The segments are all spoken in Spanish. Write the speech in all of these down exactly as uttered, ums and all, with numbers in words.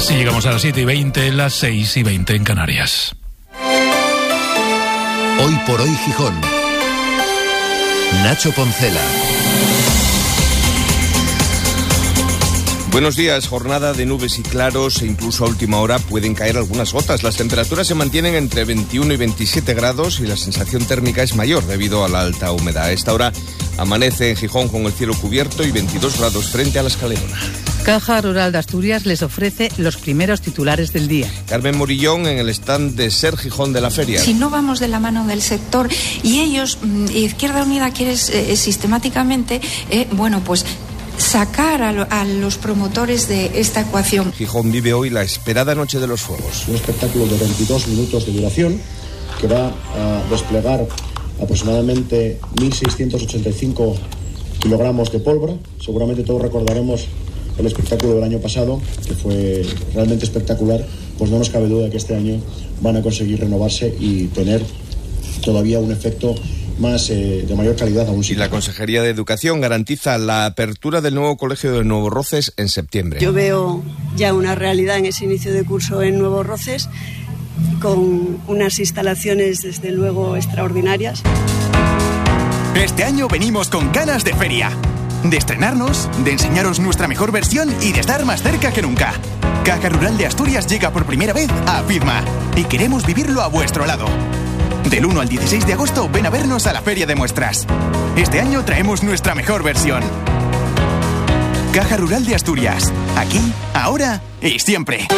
Así llegamos a las siete y veinte, las seis y veinte en Canarias. Hoy por hoy Gijón. Nacho Poncela. Buenos días. Jornada de nubes y claros e incluso a última hora pueden caer algunas gotas. Las temperaturas se mantienen entre veintiuno y veintisiete grados y la sensación térmica es mayor debido a la alta humedad. A esta hora amanece en Gijón con el cielo cubierto y veintidós grados frente a la Escalerona. Caja Rural de Asturias les ofrece los primeros titulares del día. Carmen Morillón en el stand de Ser Gijón de la feria. Si no vamos de la mano del sector y ellos, Izquierda Unida quiere eh, sistemáticamente, eh, bueno, pues sacar a, lo, a los promotores de esta ecuación. Gijón vive hoy la esperada Noche de los Fuegos. Un espectáculo de veintidós minutos de duración que va a desplegar aproximadamente mil seiscientos ochenta y cinco kilogramos de pólvora. Seguramente todos recordaremos el espectáculo del año pasado, que fue realmente espectacular. Pues no nos cabe duda que este año van a conseguir renovarse y tener todavía un efecto más eh, de mayor calidad aún. Y la Consejería de Educación garantiza la apertura del nuevo colegio de Nuevos Roces en septiembre. Yo veo ya una realidad en ese inicio de curso en Nuevos Roces, con unas instalaciones desde luego extraordinarias. Este año venimos con ganas de feria, de estrenarnos, de enseñaros nuestra mejor versión y de estar más cerca que nunca. Caja Rural de Asturias llega por primera vez a Fidma y queremos vivirlo a vuestro lado. Del uno al dieciséis de agosto ven a vernos a la Feria de Muestras. Este año traemos nuestra mejor versión. Caja Rural de Asturias. Aquí, ahora y siempre.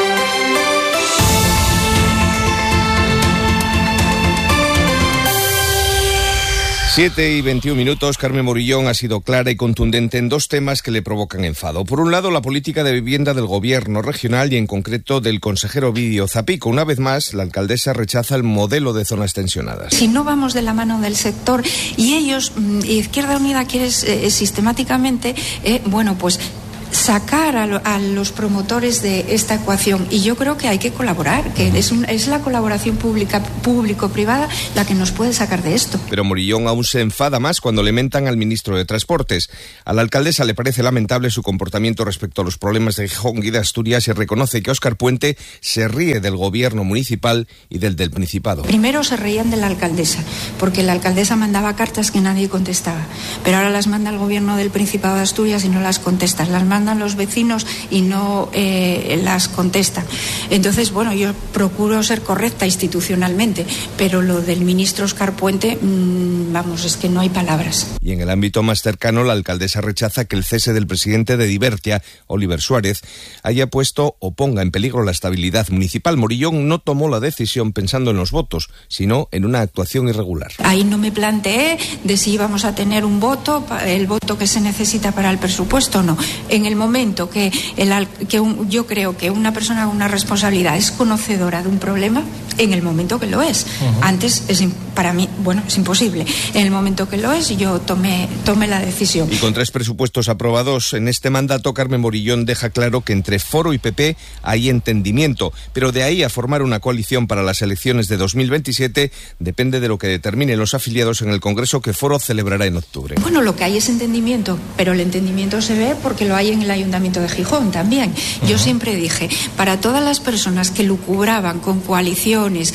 siete y veintiún minutos. Carmen Morillón ha sido clara y contundente en dos temas que le provocan enfado. Por un lado, la política de vivienda del gobierno regional y en concreto del consejero Ovidio Zapico. Una vez más, la alcaldesa rechaza el modelo de zonas tensionadas. Si no vamos de la mano del sector y ellos, Izquierda Unida quiere eh, sistemáticamente, eh, bueno, pues sacar a, lo, a los promotores de esta ecuación, y yo creo que hay que colaborar, que es, un, es la colaboración pública público-privada la que nos puede sacar de esto. Pero Morillón aún se enfada más cuando le mentan al ministro de Transportes. A la alcaldesa le parece lamentable su comportamiento respecto a los problemas de Gijón y de Asturias y reconoce que Óscar Puente se ríe del gobierno municipal y del del Principado. Primero se reían de la alcaldesa, porque la alcaldesa mandaba cartas que nadie contestaba, pero ahora las manda el gobierno del Principado de Asturias y no las contesta, las manda mandan los vecinos y no eh, las contestan. Entonces, bueno, yo procuro ser correcta institucionalmente, pero lo del ministro Óscar Puente, mmm, vamos, es que no hay palabras. Y en el ámbito más cercano, la alcaldesa rechaza que el cese del presidente de Divertia, Oliver Suárez, haya puesto o ponga en peligro la estabilidad municipal. Morillón no tomó la decisión pensando en los votos, sino en una actuación irregular. Ahí no me planteé de si íbamos a tener un voto, el voto que se necesita para el presupuesto o no. En el momento que, el, que un, yo creo que una persona con una responsabilidad es conocedora de un problema, en el momento que lo es. Uh-huh. Antes, es, para mí, bueno, es imposible. En el momento que lo es, yo tomé, tomé la decisión. Y con tres presupuestos aprobados en este mandato, Carmen Morillón deja claro que entre Foro y P P hay entendimiento, pero de ahí a formar una coalición para las elecciones de dos mil veintisiete depende de lo que determinen los afiliados en el Congreso que Foro celebrará en octubre. Bueno, lo que hay es entendimiento, pero el entendimiento se ve porque lo hay en el Ayuntamiento de Gijón también. Yo uh-huh. siempre dije, para todas las personas que lucubraban con coaliciones,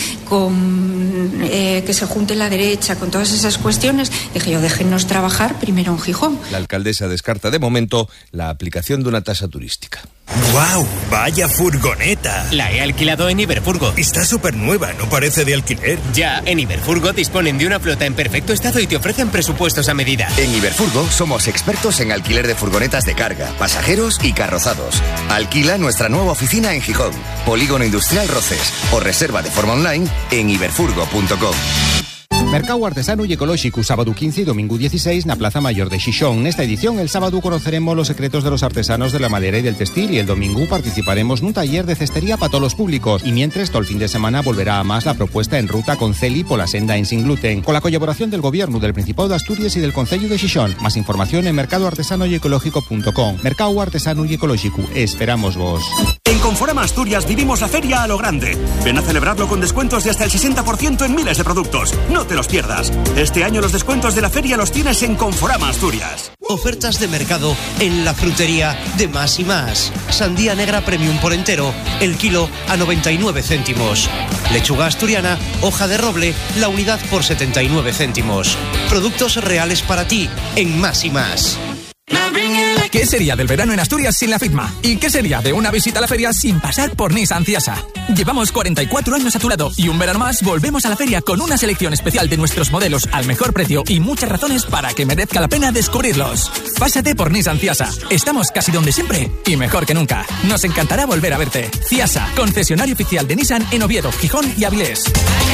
con eh, que se junte la derecha, con todas esas cuestiones, dije yo, déjennos trabajar primero en Gijón. La alcaldesa descarta de momento la aplicación de una tasa turística. ¡Guau! ¡Vaya furgoneta! La he alquilado en Iberfurgo. Está súper nueva, ¿no parece de alquiler? Ya, en Iberfurgo disponen de una flota en perfecto estado y te ofrecen presupuestos a medida. En Iberfurgo somos expertos en alquiler de furgonetas de carga, pasajeros y carrozados. Alquila nuestra nueva oficina en Gijón, Polígono Industrial Roces, o reserva de forma online en iberfurgo punto com. Mercado Artesano y Ecológico, sábado quince y domingo dieciséis na Plaza Mayor de Xixón. En esta edición, el sábado conoceremos los secretos de los artesanos de la madera y del textil y el domingo participaremos en un taller de cestería para todos los públicos. Y mientras, todo el fin de semana volverá a más la propuesta en ruta con Celi por la senda en sin gluten, con la colaboración del Gobierno, del Principado de Asturias y del Concello de Xixón. Más información en mercado artesano y ecológico punto com. Mercado Artesano y Ecológico. Esperamos vos. En Conforama Asturias vivimos la feria a lo grande. Ven a celebrarlo con descuentos de hasta el sesenta por ciento en miles de productos. No te los pierdas. Este año los descuentos de la feria los tienes en Conforama Asturias. Ofertas de mercado en la frutería de Más y Más. Sandía negra premium por entero, el kilo a noventa y nueve céntimos. Lechuga asturiana, hoja de roble, la unidad por setenta y nueve céntimos. Productos reales para ti en Más y Más. ¿Qué sería del verano en Asturias sin la FITMA? ¿Y qué sería de una visita a la feria sin pasar por Nissan Ciasa? Llevamos cuarenta y cuatro años a tu lado y un verano más volvemos a la feria con una selección especial de nuestros modelos al mejor precio y muchas razones para que merezca la pena descubrirlos. Pásate por Nissan Ciasa. Estamos casi donde siempre y mejor que nunca. Nos encantará volver a verte. Ciasa, concesionario oficial de Nissan en Oviedo, Gijón y Avilés.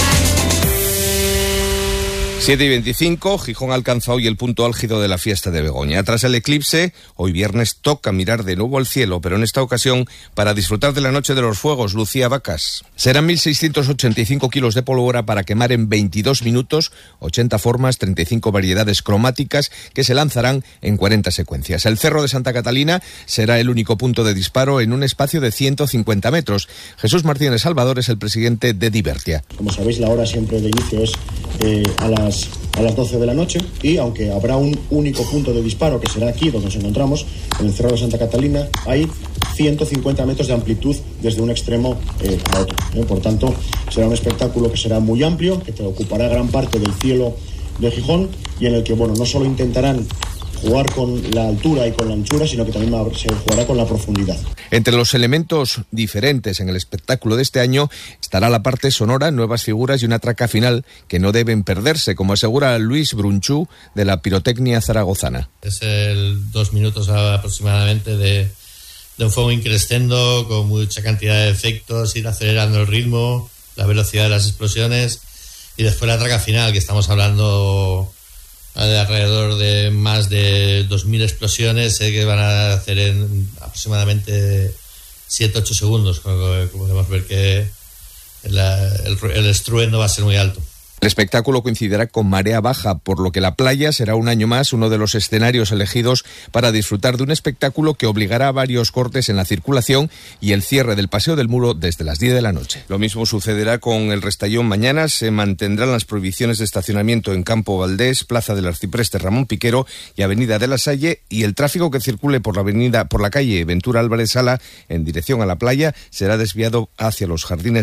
siete y veinticinco, Gijón alcanza hoy el punto álgido de la fiesta de Begoña. Tras el eclipse, hoy viernes toca mirar de nuevo al cielo, pero en esta ocasión para disfrutar de la noche de los fuegos. Lucía Vacas. Serán mil seiscientos ochenta y cinco kilos de pólvora para quemar en veintidós minutos, ochenta formas, treinta y cinco variedades cromáticas que se lanzarán en cuarenta secuencias. El Cerro de Santa Catalina será el único punto de disparo en un espacio de ciento cincuenta metros. Jesús Martínez Salvador es el presidente de Divertia. Como sabéis, la hora siempre de inicio es eh, a las a las doce de la noche y aunque habrá un único punto de disparo que será aquí donde nos encontramos, en el Cerro de Santa Catalina, hay ciento cincuenta metros de amplitud desde un extremo eh, a otro. ¿eh? Por tanto, será un espectáculo que será muy amplio, que te ocupará gran parte del cielo de Gijón y en el que, bueno, no solo intentarán jugar con la altura y con la anchura, sino que también se jugará con la profundidad. Entre los elementos diferentes en el espectáculo de este año estará la parte sonora, nuevas figuras y una traca final que no deben perderse, como asegura Luis Brunchú de la Pirotecnia Zaragozana. Es el dos minutos aproximadamente de, de un fuego increscendo con mucha cantidad de efectos, ir acelerando el ritmo, la velocidad de las explosiones y después la traca final, que estamos hablando de alrededor de más de dos mil explosiones eh, que van a hacer en aproximadamente siete a ocho segundos. Como podemos ver que la, el, el estruendo va a ser muy alto. El espectáculo coincidirá con marea baja, por lo que la playa será un año más uno de los escenarios elegidos para disfrutar de un espectáculo que obligará a varios cortes en la circulación y el cierre del Paseo del Muro desde las diez de la noche. Lo mismo sucederá con el Restallón mañana. Se mantendrán las prohibiciones de estacionamiento en Campo Valdés, Plaza del Arcipreste Ramón Piquero y Avenida de la Salle, y el tráfico que circule por la avenida por la calle Ventura Álvarez Sala en dirección a la playa será desviado hacia los jardines